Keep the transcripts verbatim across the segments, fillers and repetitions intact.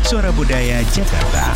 Suara Budaya Jakarta.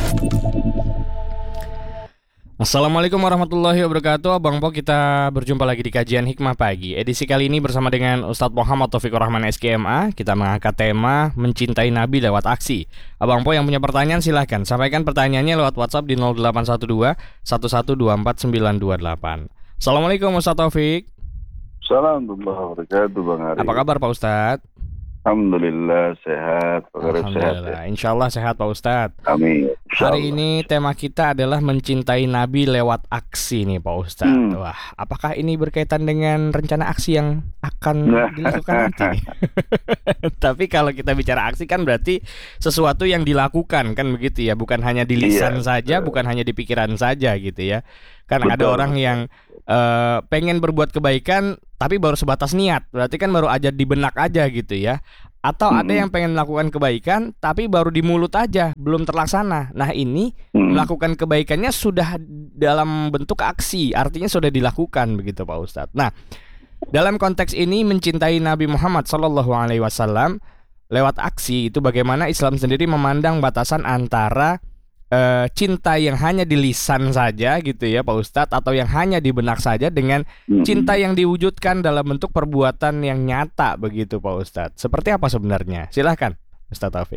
Assalamualaikum warahmatullahi wabarakatuh. Abang Po, kita berjumpa lagi di kajian Hikmah Pagi. Edisi kali ini bersama dengan Ustadz Muhammad Taufikur Rahman S K M A. Kita mengangkat tema Mencintai Nabi lewat aksi. Abang Po yang punya pertanyaan silahkan sampaikan pertanyaannya lewat WhatsApp di nol delapan satu dua satu satu dua empat sembilan dua delapan. Assalamualaikum Ustadz Taufik. Assalamualaikum warahmatullahi wabarakatuh, Bang Ari. Apa kabar Pak Ustadz? Alhamdulillah sehat, Pak Arif sehat ya. Insya Allah sehat Pak Ustadz. Amin. Hari ini tema kita adalah mencintai Nabi lewat aksi nih Pak Ustadz. Hmm. Wah, apakah ini berkaitan dengan rencana aksi yang akan dilakukan nanti? Tapi kalau kita bicara aksi kan berarti sesuatu yang dilakukan kan begitu ya, bukan hanya di lisan iya, saja, betul. Bukan hanya di pikiran saja gitu ya. Kan betul, ada orang betul. yang uh, pengen berbuat kebaikan tapi baru sebatas niat, berarti kan baru aja di benak aja gitu ya. Atau hmm. ada yang pengen melakukan kebaikan tapi baru di mulut aja, belum terlaksana. Nah ini hmm. melakukan kebaikannya sudah dalam bentuk aksi, artinya sudah dilakukan begitu Pak Ustadz. Nah dalam konteks ini mencintai Nabi Muhammad Shallallahu Alaihi Wasallam lewat aksi itu bagaimana Islam sendiri memandang batasan antara Uh, cinta yang hanya di lisan saja gitu ya Pak Ustadz, atau yang hanya di benak saja dengan cinta yang diwujudkan dalam bentuk perbuatan yang nyata begitu Pak Ustadz. Seperti apa sebenarnya? Silahkan Ustadz Taufik.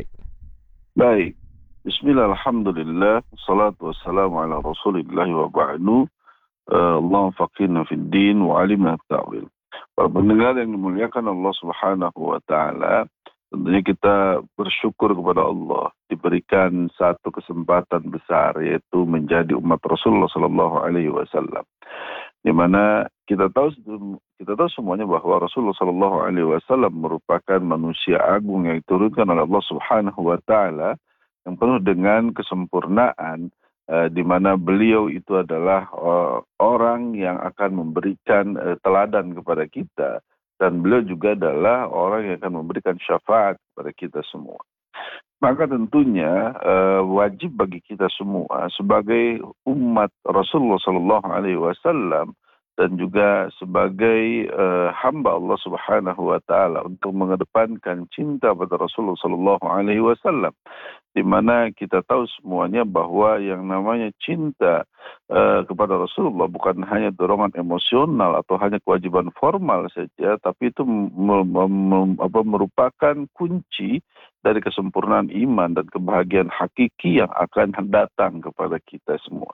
Baik. Bismillah, alhamdulillah, salatu wassalamu ala rasulillah wa ba'du. uh, Allahumma faqihna fid din wa alimna ta'wil. Para pendengar yang dimuliakan Allah subhanahu wa ta'ala, tentunya kita bersyukur kepada Allah diberikan satu kesempatan besar, yaitu menjadi umat Rasulullah Sallallahu Alaihi Wasallam. Di mana kita tahu kita tahu semuanya bahwa Rasulullah Sallallahu Alaihi Wasallam merupakan manusia agung yang diturunkan oleh Allah Subhanahu Wa Taala yang penuh dengan kesempurnaan, uh, di mana beliau itu adalah uh, orang yang akan memberikan uh, teladan kepada kita. Dan beliau juga adalah orang yang akan memberikan syafaat kepada kita semua. Maka tentunya uh, wajib bagi kita semua sebagai umat Rasulullah Sallallahu Alaihi Wasallam dan juga sebagai uh, hamba Allah Subhanahu Wa Taala untuk mengedepankan cinta pada Rasulullah Sallallahu Alaihi Wasallam, di mana kita tahu semuanya bahwa yang namanya cinta uh, kepada Rasulullah bukan hanya dorongan emosional atau hanya kewajiban formal saja, tapi itu mem- mem- apa, merupakan kunci dari kesempurnaan iman dan kebahagiaan hakiki yang akan datang kepada kita semua.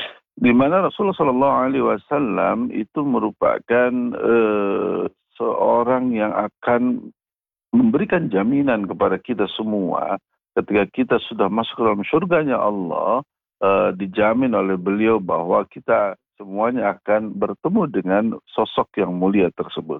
Di mana Rasulullah Shallallahu Alaihi Wasallam itu merupakan uh, seorang yang akan memberikan jaminan kepada kita semua ketika kita sudah masuk ke dalam surganya Allah, uh, dijamin oleh beliau bahwa kita semuanya akan bertemu dengan sosok yang mulia tersebut.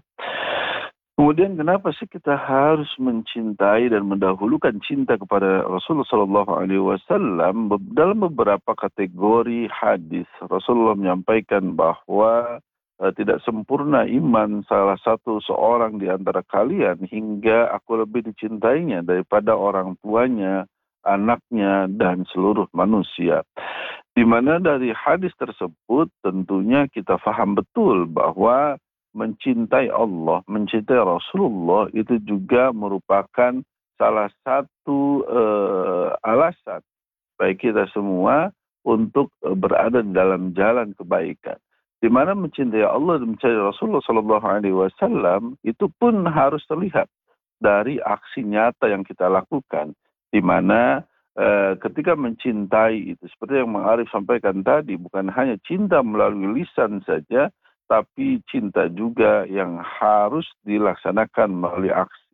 Kemudian kenapa sih kita harus mencintai dan mendahulukan cinta kepada Rasulullah Sallallahu Alaihi Wasallam? Dalam beberapa kategori hadis Rasulullah menyampaikan bahwa uh, tidak sempurna iman salah satu seorang di antara kalian hingga aku lebih dicintainya daripada orang tuanya, anaknya, dan seluruh manusia. Di mana dari hadis tersebut tentunya kita faham betul bahwa mencintai Allah, mencintai Rasulullah itu juga merupakan salah satu uh, alasan bagi kita semua untuk uh, berada di dalam jalan kebaikan. Di mana mencintai Allah dan mencintai Rasulullah Sallallahu Alaihi Wasallam itu pun harus terlihat dari aksi nyata yang kita lakukan. Di mana uh, ketika mencintai itu seperti yang Bang Arif sampaikan tadi, bukan hanya cinta melalui lisan saja, tapi cinta juga yang harus dilaksanakan melalui aksi.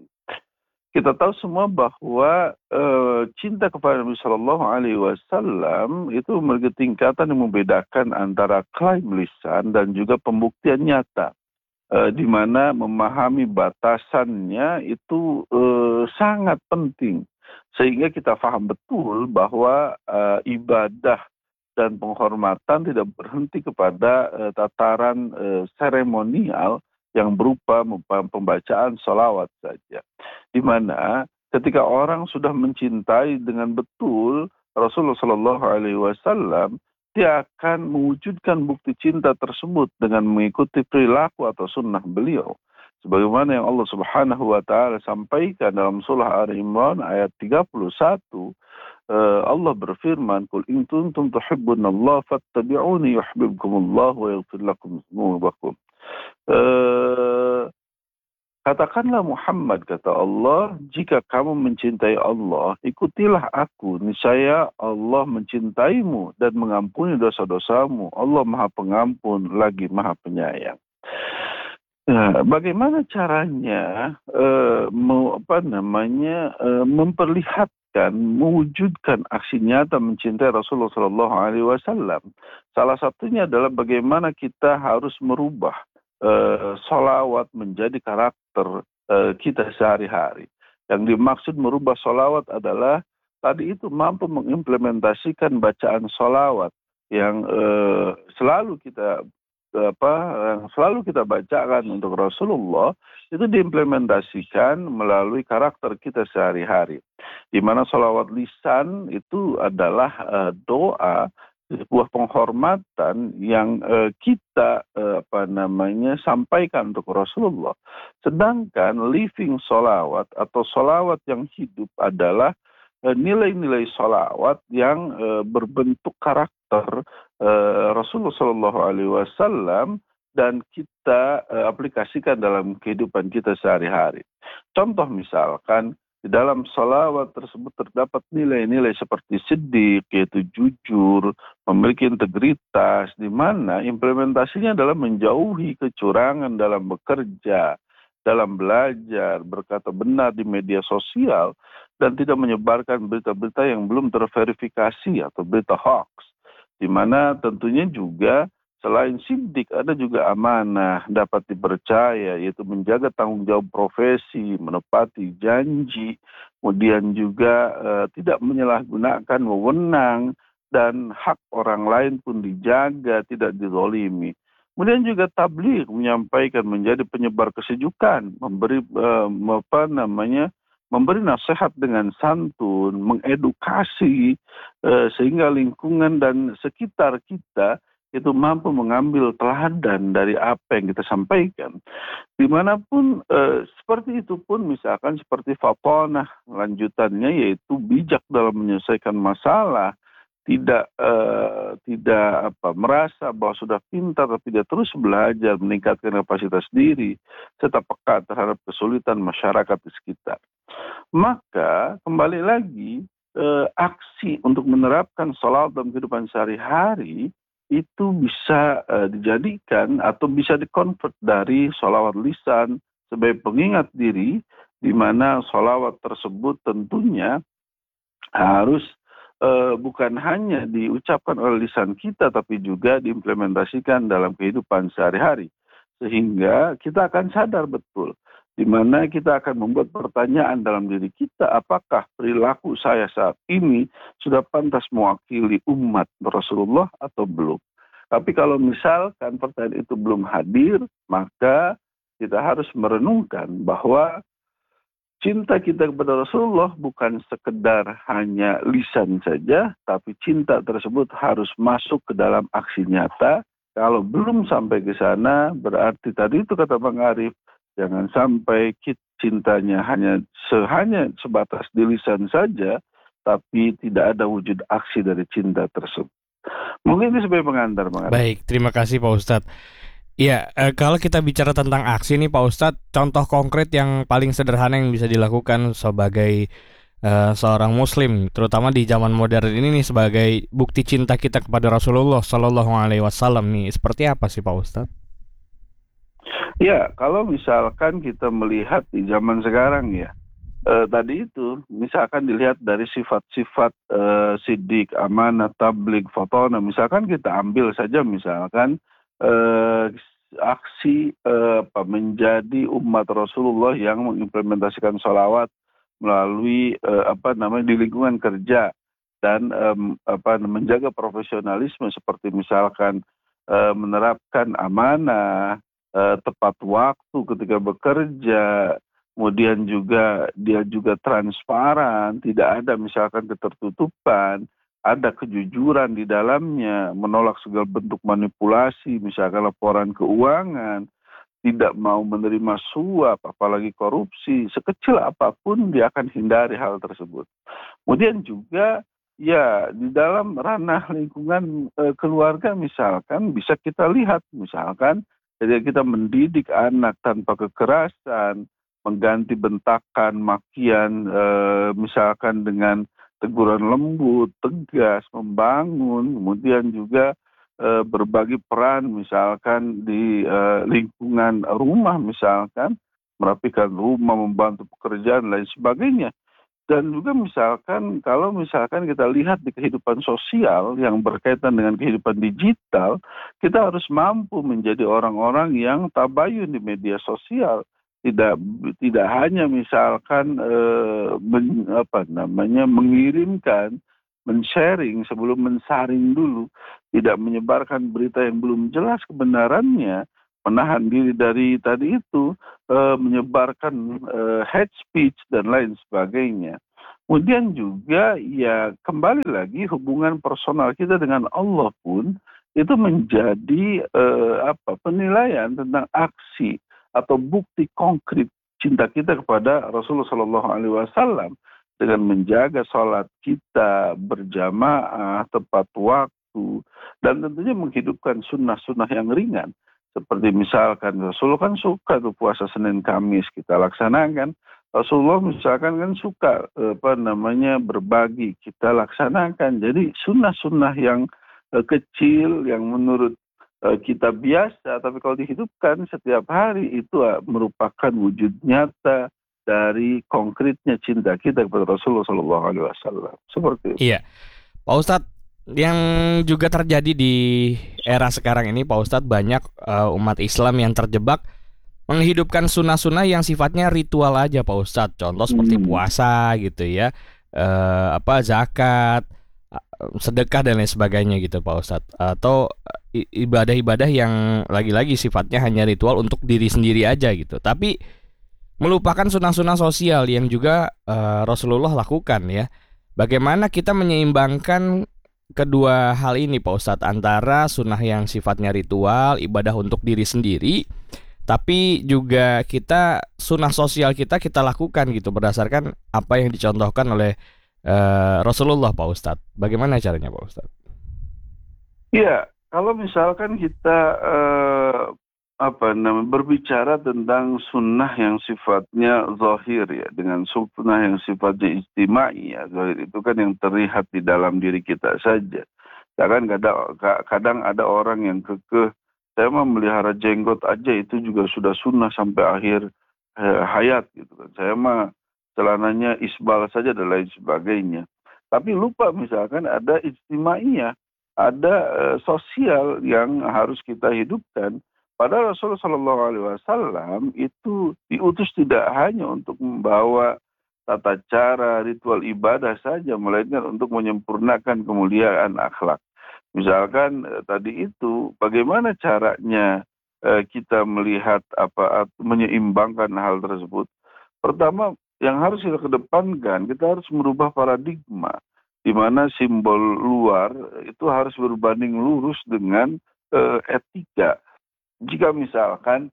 Kita tahu semua bahwa e, cinta kepada Nabi Shallallahu Alaihi Wasallam itu memiliki tingkatan yang membedakan antara klaim lisan dan juga pembuktian nyata, e, di mana memahami batasannya itu e, sangat penting, sehingga kita paham betul bahwa e, ibadah dan penghormatan tidak berhenti kepada uh, tataran uh, seremonial yang berupa pembacaan sholawat saja. Di mana ketika orang sudah mencintai dengan betul Rasulullah Shallallahu Alaihi Wasallam, dia akan mewujudkan bukti cinta tersebut dengan mengikuti perilaku atau sunnah beliau. Sebagaimana yang Allah Subhanahu Wa Taala sampaikan dalam surah Al-Imran ayat tiga puluh satu, uh, Allah berfirman, "Qul in kuntum tuhibbunallaha fattabi'uni yuhibbukumullah wa yaghfir lakum dzunubakum." Uh, Katakanlah Muhammad, kata Allah, jika kamu mencintai Allah, ikutilah aku. Niscaya Allah mencintaimu dan mengampuni dosa-dosamu. Allah Maha Pengampun lagi Maha Penyayang. Nah, bagaimana caranya uh, mau, apa namanya uh, memperlihatkan, mewujudkan aksi nyata mencintai Rasulullah Shallallahu Alaihi Wasallam? Salah satunya adalah bagaimana kita harus merubah Uh, solawat menjadi karakter uh, kita sehari-hari. Yang dimaksud merubah solawat adalah tadi itu mampu mengimplementasikan bacaan solawat yang uh, selalu kita uh, apa yang selalu kita bacakan untuk Rasulullah, itu diimplementasikan melalui karakter kita sehari-hari. Di mana solawat lisan itu adalah uh, doa, sebuah penghormatan yang uh, kita uh, apa namanya sampaikan untuk Rasulullah. Sedangkan living solawat atau solawat yang hidup adalah uh, nilai-nilai solawat yang uh, berbentuk karakter uh, Rasulullah Shallallahu Alaihi Wasallam dan kita uh, aplikasikan dalam kehidupan kita sehari-hari. Contoh misalkan, di dalam salawat tersebut terdapat nilai-nilai seperti siddiq, yaitu jujur, memiliki integritas, di mana implementasinya adalah menjauhi kecurangan dalam bekerja, dalam belajar, berkata benar di media sosial, dan tidak menyebarkan berita-berita yang belum terverifikasi atau berita hoax. Di mana tentunya juga selain siddiq, ada juga amanah, dapat dipercaya, yaitu menjaga tanggung jawab profesi, menepati janji, kemudian juga uh, tidak menyalahgunakan wewenang, dan hak orang lain pun dijaga, tidak dizolimi. Kemudian juga tabligh, menyampaikan, menjadi penyebar kesejukan, memberi uh, apa namanya, memberi nasihat dengan santun, mengedukasi, uh, sehingga lingkungan dan sekitar kita itu mampu mengambil teladan dari apa yang kita sampaikan. Dimanapun eh, seperti itu pun, misalkan seperti fatonah, lanjutannya yaitu bijak dalam menyelesaikan masalah, tidak eh, tidak apa merasa bahwa sudah pintar, tapi dia terus belajar, meningkatkan kapasitas diri, serta peka terhadap kesulitan masyarakat di sekitar. Maka kembali lagi eh, aksi untuk menerapkan salawat dalam kehidupan sehari-hari itu bisa uh, dijadikan atau bisa dikonvert dari sholawat lisan sebagai pengingat diri, di mana sholawat tersebut tentunya harus uh, bukan hanya diucapkan oleh lisan kita, tapi juga diimplementasikan dalam kehidupan sehari-hari. Sehingga kita akan sadar betul, di mana kita akan membuat pertanyaan dalam diri kita, apakah perilaku saya saat ini sudah pantas mewakili umat Rasulullah atau belum. Tapi kalau misalkan pertanyaan itu belum hadir, maka kita harus merenungkan bahwa cinta kita kepada Rasulullah bukan sekedar hanya lisan saja, tapi cinta tersebut harus masuk ke dalam aksi nyata. Kalau belum sampai ke sana, berarti tadi itu kata Bang Arif, jangan sampai cintanya hanya hanya sebatas di lisan saja, tapi tidak ada wujud aksi dari cinta tersebut. Mungkin itu sebagai pengantar, Bang Arif. Baik, terima kasih Pak Ustadz. Ya, eh, kalau kita bicara tentang aksi nih Pak Ustadz, contoh konkret yang paling sederhana yang bisa dilakukan sebagai eh, seorang Muslim, terutama di zaman modern ini nih, sebagai bukti cinta kita kepada Rasulullah Shallallahu Alaihi Wasallam nih, seperti apa sih Pak Ustadz? Ya, kalau misalkan kita melihat di zaman sekarang ya, eh, tadi itu misalkan dilihat dari sifat-sifat eh, siddiq, amanah, tabligh, fatonah, misalkan kita ambil saja misalkan eh, aksi eh, apa, menjadi umat Rasulullah yang mengimplementasikan sholawat melalui eh, apa namanya di lingkungan kerja dan eh, apa menjaga profesionalisme, seperti misalkan eh, menerapkan amanah, Uh, tepat waktu ketika bekerja, kemudian juga dia juga transparan, tidak ada misalkan ketertutupan, ada kejujuran di dalamnya, menolak segala bentuk manipulasi, misalkan laporan keuangan, tidak mau menerima suap, apalagi korupsi, sekecil apapun dia akan hindari hal tersebut. Kemudian juga Ya, di dalam ranah lingkungan eh, keluarga misalkan bisa kita lihat misalkan ketika kita mendidik anak tanpa kekerasan, mengganti bentakan, makian, eh, misalkan dengan teguran lembut, tegas, membangun, kemudian juga eh, berbagi peran misalkan di eh, lingkungan rumah misalkan, merapikan rumah, membantu pekerjaan, lain sebagainya. Dan juga misalkan kalau misalkan kita lihat di kehidupan sosial yang berkaitan dengan kehidupan digital, kita harus mampu menjadi orang-orang yang tabayun di media sosial. Tidak tidak hanya misalkan eh, men, apa namanya mengirimkan, men-sharing sebelum mensaring dulu, tidak menyebarkan berita yang belum jelas kebenarannya, menahan diri dari tadi itu, eh, menyebarkan eh, hate speech dan lain sebagainya. Kemudian juga ya kembali lagi hubungan personal kita dengan Allah pun itu menjadi eh, apa penilaian tentang aksi atau bukti konkret cinta kita kepada Rasulullah Shallallahu Alaihi Wasallam dengan menjaga sholat kita berjamaah tepat waktu dan tentunya menghidupkan sunnah-sunnah yang ringan. Seperti misalkan Rasulullah kan suka tuh puasa Senin Kamis kita laksanakan. Rasulullah misalkan kan suka apa namanya berbagi kita laksanakan. Jadi sunnah-sunnah yang eh, kecil yang menurut eh, kita biasa, tapi kalau dihidupkan setiap hari itu eh, merupakan wujud nyata dari konkretnya cinta kita kepada Rasulullah Shallallahu Alaihi Wasallam. Seperti itu. Iya, Pak Ustadz, yang juga terjadi di era sekarang ini, Pak Ustadz, banyak uh, umat Islam yang terjebak menghidupkan sunnah-sunnah yang sifatnya ritual aja, Pak Ustadz. Contoh seperti Hmm. puasa gitu ya, uh, apa zakat, uh, sedekah dan lain sebagainya gitu, Pak Ustadz. Atau uh, i- ibadah-ibadah yang lagi-lagi sifatnya hanya ritual untuk diri sendiri aja gitu. Tapi melupakan sunnah-sunnah sosial yang juga uh, Rasulullah lakukan ya. Bagaimana kita menyeimbangkan kedua hal ini Pak Ustadz, antara sunnah yang sifatnya ritual, ibadah untuk diri sendiri, tapi juga kita sunnah sosial kita kita lakukan gitu berdasarkan apa yang dicontohkan oleh uh, Rasulullah Pak Ustadz. Bagaimana caranya Pak Ustadz? Iya, kalau misalkan kita eh, apa namanya berbicara tentang sunnah yang sifatnya zahir ya, dengan sunnah yang sifatnya istimai ya, zahir itu kan yang terlihat di dalam diri kita saja. Kadang kadang kadang ada orang yang kekeh, saya mah melihara jenggot aja itu juga sudah sunnah sampai akhir eh, hayat gitu kan. Saya mah celananya isbal saja dan lain sebagainya. Tapi lupa misalkan ada istimaiyah, ada eh, sosial yang harus kita hidupkan. Padahal Rasulullah Shallallahu Alaihi Wasallam itu diutus tidak hanya untuk membawa tata cara ritual ibadah saja, melainkan untuk menyempurnakan kemuliaan akhlak. Misalkan eh, tadi itu bagaimana caranya eh, kita melihat apa menyeimbangkan hal tersebut. Pertama yang harus kita kedepankan, kita harus merubah paradigma di mana simbol luar itu harus berbanding lurus dengan eh, etika. Jika misalkan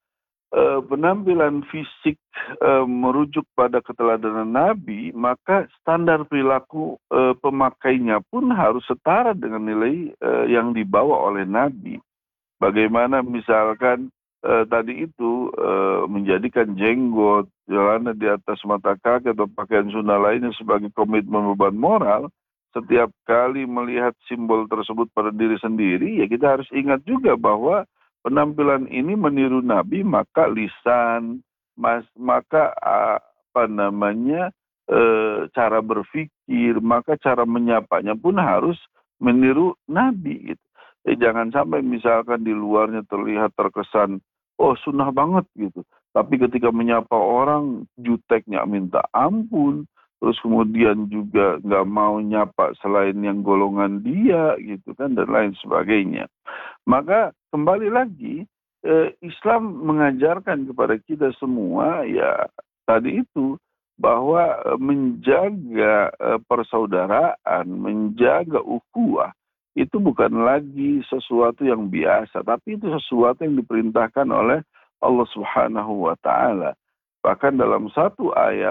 eh, penampilan fisik eh, merujuk pada keteladanan Nabi, maka standar perilaku eh, pemakainya pun harus setara dengan nilai eh, yang dibawa oleh Nabi. Bagaimana misalkan eh, tadi itu eh, menjadikan jenggot, celana di atas mata kaki atau pakaian sunnah lainnya sebagai komitmen beban moral, setiap kali melihat simbol tersebut pada diri sendiri, ya kita harus ingat juga bahwa penampilan ini meniru Nabi, maka lisan, mas, maka apa namanya eh, cara berpikir, maka cara menyapanya pun harus meniru Nabi gitu. Eh, jangan sampai misalkan di luarnya terlihat terkesan, oh sunnah banget gitu. Tapi ketika menyapa orang, juteknya minta ampun. Terus kemudian juga nggak mau nyapa selain yang golongan dia gitu kan, dan lain sebagainya. Maka kembali lagi, eh, Islam mengajarkan kepada kita semua ya tadi itu, bahwa eh, menjaga eh, persaudaraan, menjaga ukhuwah, itu bukan lagi sesuatu yang biasa, tapi itu sesuatu yang diperintahkan oleh Allah Subhanahu wa Ta'ala. Bahkan dalam satu ayat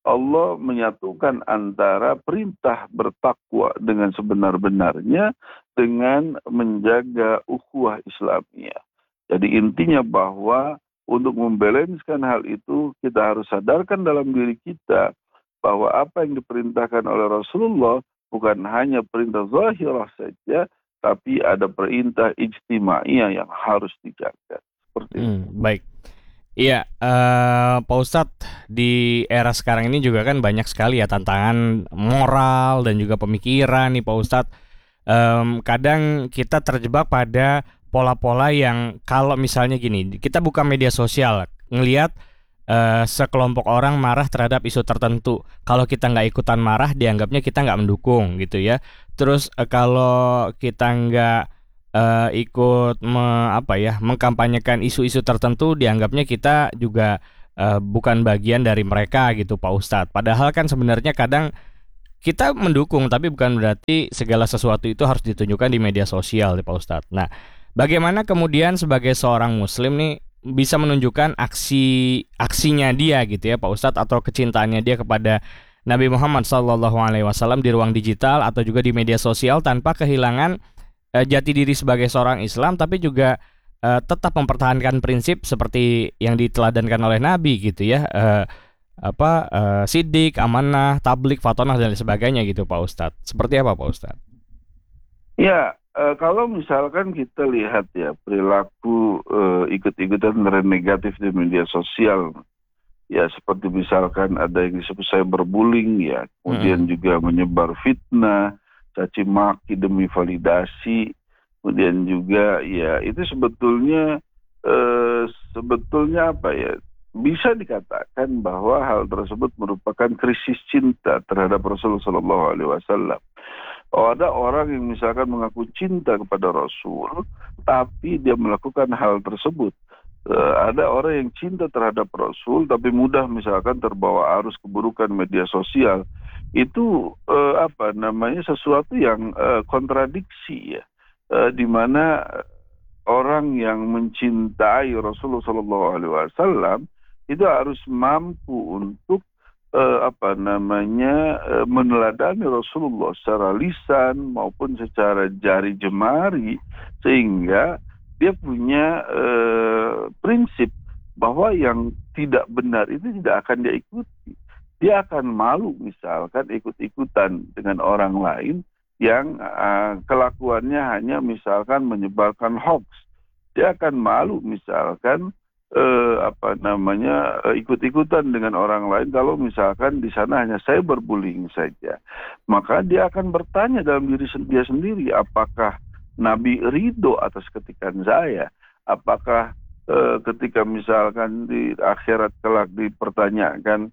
Allah menyatukan antara perintah bertakwa dengan sebenar-benarnya dengan menjaga ukhuwah Islamiyah. Jadi intinya bahwa untuk membalanskan hal itu kita harus sadarkan dalam diri kita bahwa apa yang diperintahkan oleh Rasulullah bukan hanya perintah zahirah saja, tapi ada perintah ijtimaiyah yang harus dijaga. Seperti itu. Hmm, baik. Iya, eh, Pak Ustadz, di era sekarang ini juga kan banyak sekali ya tantangan moral dan juga pemikiran nih Pak Ustadz. Em, kadang kita terjebak pada pola-pola yang kalau misalnya gini, kita buka media sosial, ngelihat eh, sekelompok orang marah terhadap isu tertentu. Kalau kita nggak ikutan marah, dianggapnya kita nggak mendukung gitu ya. Terus eh, kalau kita nggak eh, ikut me- apa ya mengkampanyekan isu-isu tertentu, dianggapnya kita juga eh, bukan bagian dari mereka gitu Pak Ustadz. Padahal kan sebenarnya kadang kita mendukung, tapi bukan berarti segala sesuatu itu harus ditunjukkan di media sosial nih Pak Ustadz. Nah, bagaimana kemudian sebagai seorang Muslim nih bisa menunjukkan aksi aksinya dia gitu ya Pak Ustadz, atau kecintaannya dia kepada Nabi Muhammad Shallallahu Alaihi Wasallam di ruang digital atau juga di media sosial tanpa kehilangan eh, jati diri sebagai seorang Islam, tapi juga eh, tetap mempertahankan prinsip seperti yang diteladankan oleh Nabi gitu ya, eh, apa eh, sidik, amanah, tablik, fatonah dan lain sebagainya gitu Pak Ustadz. Seperti apa Pak Ustadz? Ya, eh, kalau misalkan kita lihat ya perilaku eh, ikut-ikutan tren negatif di media sosial, ya seperti misalkan ada yang disebut cyberbullying ya, kemudian Mm-mm. juga menyebar fitnah, caci maki demi validasi, kemudian juga ya itu sebetulnya eh, sebetulnya apa ya? Bisa dikatakan bahwa hal tersebut merupakan krisis cinta terhadap Rasulullah Shallallahu Alaihi Wasallam. Oh, ada orang yang misalkan mengaku cinta kepada Rasul, tapi dia melakukan hal tersebut. Eh, ada orang yang cinta terhadap Rasul, tapi mudah misalkan terbawa arus keburukan media sosial. Itu eh, apa namanya sesuatu yang eh, kontradiksi ya, Eh, di mana orang yang mencintai Rasulullah Shallallahu Alaihi Wasallam itu harus mampu untuk eh, apa namanya eh, meneladani Rasulullah secara lisan maupun secara jari jemari, sehingga dia punya eh, prinsip bahwa yang tidak benar itu tidak akan dia ikuti. Dia akan malu misalkan ikut-ikutan dengan orang lain yang uh, kelakuannya hanya misalkan menyebarkan hoax. Dia akan malu misalkan eh, apa namanya eh, ikut-ikutan dengan orang lain kalau misalkan di sana hanya cyberbullying saja. Maka dia akan bertanya dalam diri sen- dia sendiri, apakah Nabi ridho atas ketikan saya? Apakah eh, ketika misalkan di akhirat kelak dipertanyakan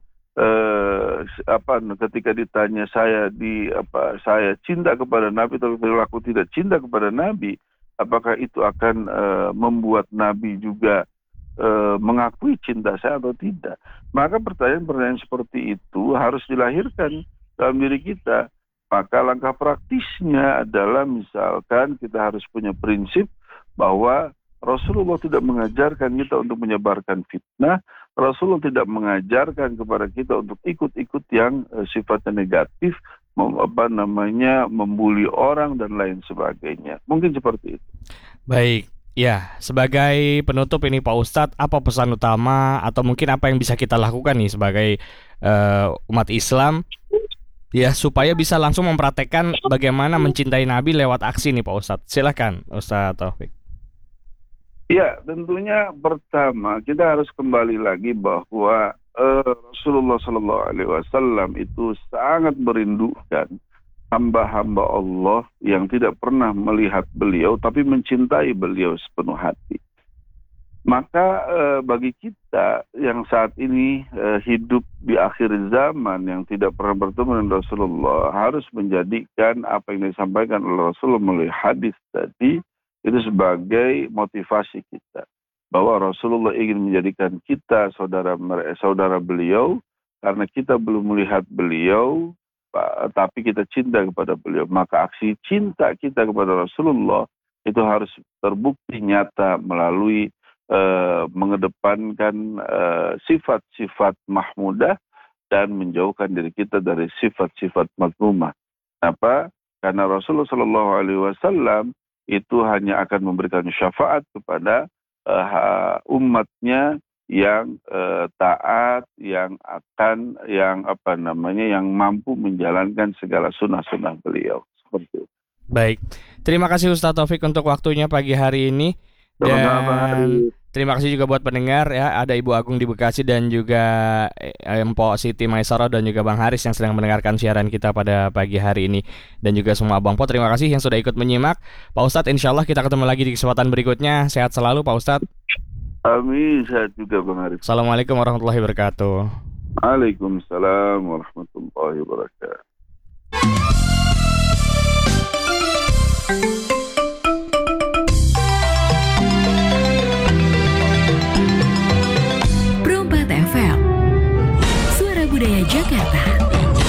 eh, apa ketika ditanya saya di apa saya cinta kepada Nabi tapi perilaku tidak cinta kepada Nabi, apakah itu akan eh, membuat Nabi juga eh, mengakui cinta saya atau tidak? Maka pertanyaan-pertanyaan seperti itu harus dilahirkan dalam diri kita. Maka langkah praktisnya adalah misalkan kita harus punya prinsip bahwa Rasulullah tidak mengajarkan kita untuk menyebarkan fitnah. Rasulullah tidak mengajarkan kepada kita untuk ikut-ikut yang eh, sifatnya negatif, mem- apa namanya membuli orang dan lain sebagainya. Mungkin seperti itu. Baik, ya sebagai penutup ini Pak Ustadz, apa pesan utama atau mungkin apa yang bisa kita lakukan nih sebagai eh, umat Islam ya supaya bisa langsung mempraktekkan bagaimana mencintai Nabi lewat aksi nih Pak Ustadz. Silakan Ustadz Taufik. Ya, tentunya pertama kita harus kembali lagi bahwa eh, Rasulullah Shallallahu Alaihi Wasallam itu sangat merindukan hamba-hamba Allah yang tidak pernah melihat beliau tapi mencintai beliau sepenuh hati. Maka eh, bagi kita yang saat ini eh, hidup di akhir zaman yang tidak pernah bertemu dengan Rasulullah harus menjadikan apa yang disampaikan oleh Rasulullah melalui hadis tadi itu sebagai motivasi kita, bahwa Rasulullah ingin menjadikan kita saudara saudara beliau karena kita belum melihat beliau tapi kita cinta kepada beliau. Maka aksi cinta kita kepada Rasulullah itu harus terbukti nyata melalui uh, mengedepankan uh, sifat-sifat mahmudah dan menjauhkan diri kita dari sifat-sifat mazmumah. Kenapa? Karena Rasulullah Shallallahu Alaihi Wasallam itu hanya akan memberikan syafaat kepada uh, umatnya yang uh, taat, yang akan, yang apa namanya, yang mampu menjalankan segala sunnah-sunnah beliau. Seperti itu. Baik, terima kasih Ustadz Taufik untuk waktunya pagi hari ini. Dan terima kasih juga buat pendengar ya. Ada Ibu Agung di Bekasi dan juga Mpok Siti Maisarah dan juga Bang Haris yang sedang mendengarkan siaran kita pada pagi hari ini. Dan juga semua Abang Po, terima kasih yang sudah ikut menyimak. Pak Ustadz, insya Allah kita ketemu lagi di kesempatan berikutnya. Sehat selalu Pak Ustadz. Amin, sehat juga Bang Haris. Assalamualaikum warahmatullahi wabarakatuh. Waalaikumsalam warahmatullahi wabarakatuh.